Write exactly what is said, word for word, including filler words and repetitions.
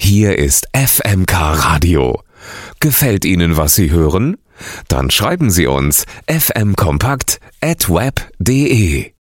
Hier ist F M K Radio. Gefällt Ihnen, was Sie hören? Dann schreiben Sie uns f m kompakt at web punkt de.